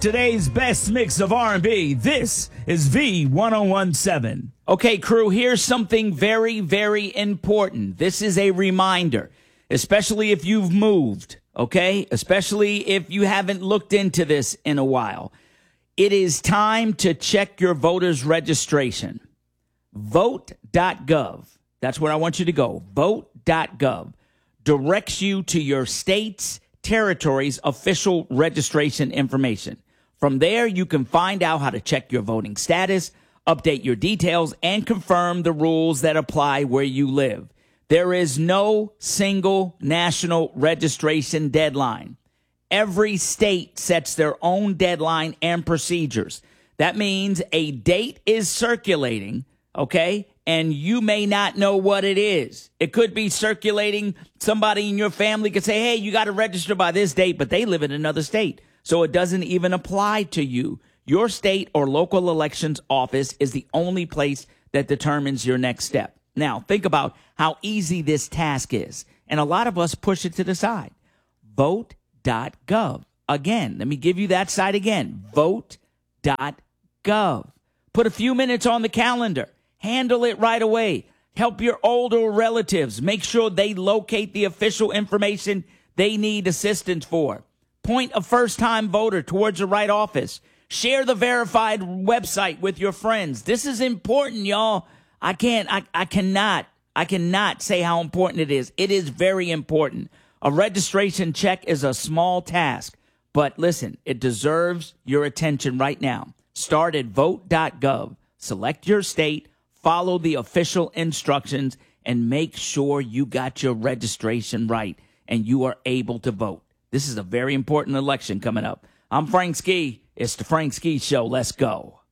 today's best mix of R&B. This is V1017. Okay, crew, here's something very, very important. This is a reminder, especially if you've moved, okay? Especially if you haven't looked into this in a while. It is time to check your voter's registration. Vote.gov. That's where I want you to go. Vote.gov directs you to your state's territory's official registration information. From there, you can find out how to check your voting status, update your details, and confirm the rules that apply where you live. There is no single national registration deadline. Every state sets their own deadline and procedures. That means a date is circulating, okay, and you may not know what it is. It could be circulating. Somebody in your family could say, hey, you got to register by this date, but they live in another state, so it doesn't even apply to you. Your state or local elections office is the only place that determines your next step. Now, think about how easy this task is, and a lot of us push it to the side. Vote.gov. Again, let me give you that site again. Vote.gov. Put a few minutes on the calendar. Handle it right away. Help your older relatives. Make sure they locate the official information they need assistance for. Point a first-time voter towards the right office. Share the verified website with your friends. This is important, y'all. I cannot say how important it is. It is very important. A registration check is a small task, but listen, it deserves your attention right now. Start at vote.gov. Select your state, follow the official instructions, and make sure you got your registration right and you are able to vote. This is a very important election coming up. I'm Frank Ski. It's the Frank Ski Show. Let's go.